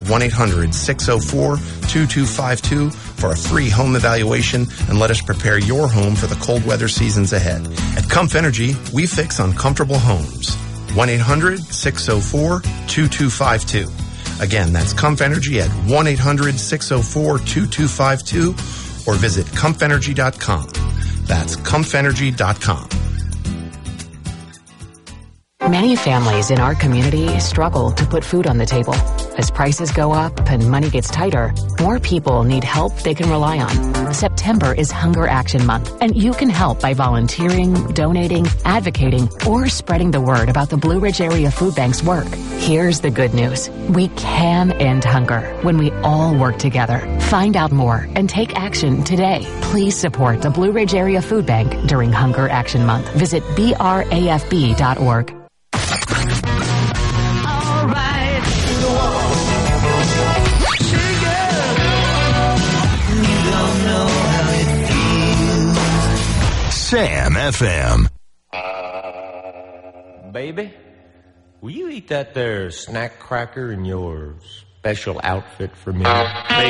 1-800-604-2252 for a free home evaluation and let us prepare your home for the cold weather seasons ahead. At Comf Energy, we fix uncomfortable homes. 1-800-604-2252. Again, that's Comf Energy at 1-800-604-2252 or visit comfenergy.com. That's comfenergy.com. Many families in our community struggle to put food on the table. As prices go up and money gets tighter, more people need help they can rely on. September is Hunger Action Month, and you can help by volunteering, donating, advocating, or spreading the word about the Blue Ridge Area Food Bank's work. Here's the good news. We can end hunger when we all work together. Find out more and take action today. Please support the Blue Ridge Area Food Bank during Hunger Action Month. Visit brafb.org. Sam FM. Baby, will you eat that there snack cracker in your special outfit for me?